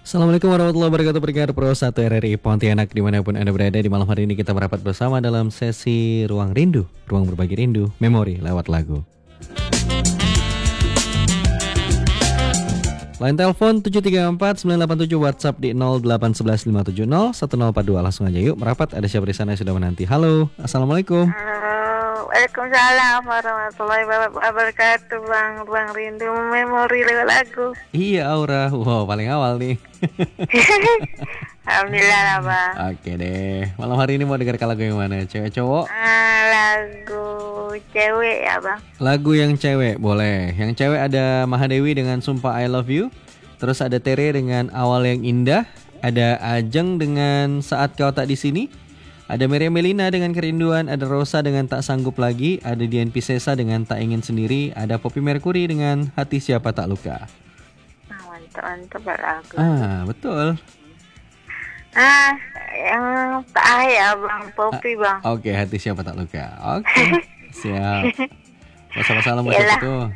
Assalamualaikum warahmatullahi wabarakatuh. Pendengar Pro 1 RRI Pontianak dimanapun Anda berada. Di malam hari ini kita merapat bersama dalam sesi Ruang Rindu, Ruang Berbagi Rindu, Memori lewat lagu. Line telepon 734-987, WhatsApp di 08115701042. Langsung aja yuk merapat. Ada siapa di sana yang sudah menanti? Halo, Assalamualaikum. Halo, Waalaikumsalam warahmatullahi wabarakatuh. Bang Rindu Memori lewat lagu. Iya Aura, wow paling awal nih. Alhamdulillah lah bang. Oke deh, malam hari ini mau dengarkan lagu yang mana? Cewek cowok? Lagu cewek ya bang. Lagu yang cewek boleh. Yang cewek ada Mahadewi dengan Sumpah I Love You. Terus ada Tere dengan Awal Yang Indah. Ada Ajeng dengan Saat Kau Tak Di Sini. Ada Meriam Melina dengan Kerinduan. Ada Rosa dengan Tak Sanggup Lagi. Ada Dian Piscesa dengan Tak Ingin Sendiri. Ada Poppy Mercury dengan Hati Siapa Tak Luka. Mantap lagu. Betul. Yang tak ya bang, Poppy bang. Oke, Hati Siapa Tak Luka. Oke, siap. Sapa salam buat siapa tuh?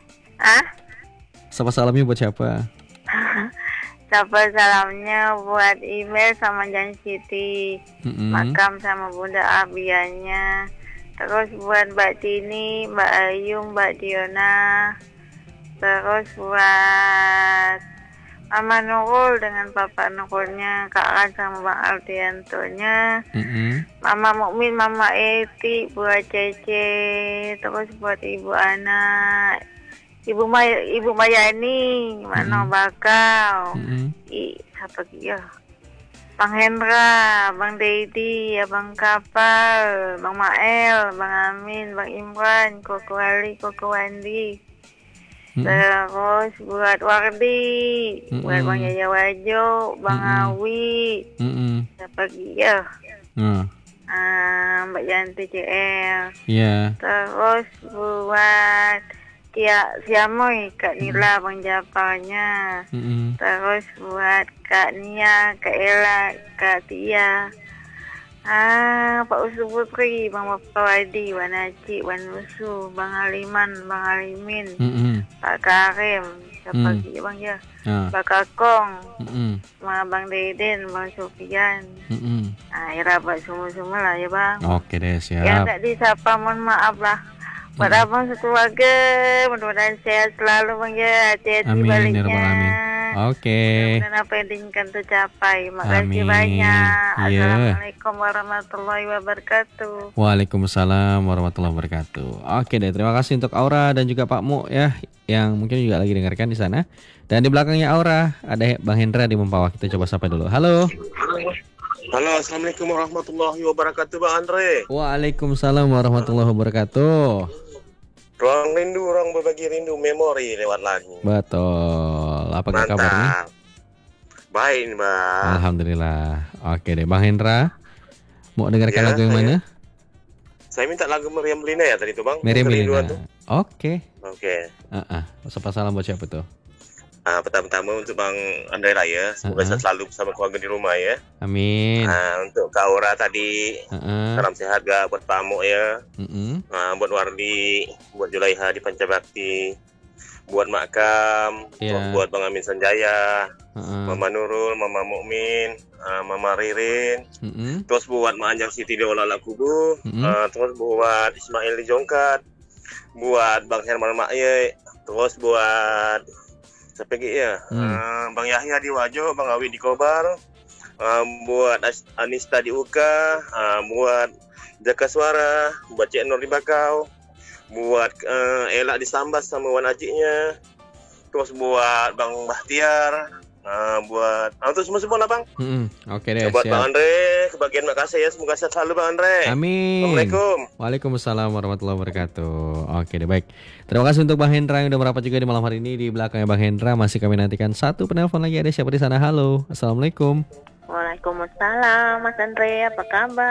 Sapa salamnya buat siapa? Sapa salamnya buat email sama Jan Siti, Makam sama Bunda Abianya. Terus buat Mbak Tini, Mbak Ayu, Mbak Diona. Terus buat Mama Nurul dengan Papa Nurulnya, Kak Ran sama Bang Aldiantonya. Mama Mukmin, Mama Eti, buat Cece. Terus buat Ibu Ana, Ibu Mayani, Mana Bakau. Siapa lagi ya? Bang Hendra, Bang Dedi, Abang Kapal, Bang Mael, Bang Amin, Bang Imran, Koko Ali, Koko Wandi. Terus buat Wardi, buat Bang Yaya Wajo, Bang Awi. Siapa lagi ya? Mbak Yanti CL. Terus buat Siamoy, Kak Nila, Bang Japarnya. Terus buat Kak Nia, Kak Ella, Kak Tia. Pak Usu Putri, Bang Wadi, Wan Haji, Wan Usu, Bang Aliman, Bang Alimin, Pak Karim, siapa lagi Bang ya? Pak Kakong, Bang Deden, Bang Sofian. Ya rapat semua lah ya Bang. Oke deh, siap. Yang tak disapa mohon maaf lah. Buat abang sekeluarga, mudah-mudahan sehat selalu Bang ya, hati-hati baliknya. Oke. Dan apa yang diinginkan tercapai. Makasih banyak. Assalamualaikum warahmatullahi wabarakatuh. Waalaikumsalam warahmatullahi wabarakatuh. Oke deh, terima kasih untuk Aura dan juga Pak Mu ya, yang mungkin juga lagi dengarkan di sana. Dan di belakangnya Aura ada Bang Hendra di Mempawah. Kita coba sapa dulu. Halo. Halo, assalamualaikum warahmatullahi wabarakatuh, Bang Andre. Waalaikumsalam warahmatullahi wabarakatuh. Ruang rindu, ruang berbagi rindu, memori lewat lagu. Betul. Apa kabarnya? Baik, Bang. Alhamdulillah. Oke deh, Bang Hendra. Mau dengarkan lagu yang mana? Saya minta lagu Meriam Melina ya tadi tuh, Bang. Meriam Melina. Oke. Sapa salam buat siapa tuh? Pertama-tama untuk Bang Andre lah ya. Semoga sehat selalu bersama keluarga di rumah ya. Amin. Untuk Kak Aura tadi, salam sehat gak buat Pak Amok ya. Buat Wardi, buat Julaiha di Pancabakti, buat Makam, buat Bang Amin Sanjaya, Mama Nurul, Mama Mukmin, Mama Ririn. Terus buat Mak Anjang Siti di Olah Kubu. Terus buat Ismail di Jongkat, buat Bang Herman Makye. Terus buat siapa lagi ya? Bang Yahya di Wajo, Bang Awi di Kobar, buat Anista di Uka, buat Jaka Suara, buat Cik Nur di Bakau, buat Ella di Sambas sama Wan Haji-nya, terus buat Bang Bahtiar, buat untuk semua lah Bang. Oke deh, buat siap. Bang Andre, kebagian makasih ya, semoga sehat selalu Bang Andre. Amin. Assalamualaikum. Waalaikumsalam warahmatullahi wabarakatuh. Oke deh, baik. Terima kasih untuk Bang Hendra yang udah merapat juga di malam hari ini. Di belakangnya Bang Hendra masih kami nantikan satu penelpon lagi. Ada siapa di sana? Halo, assalamualaikum. Waalaikumsalam Mas Andre, apa kabar?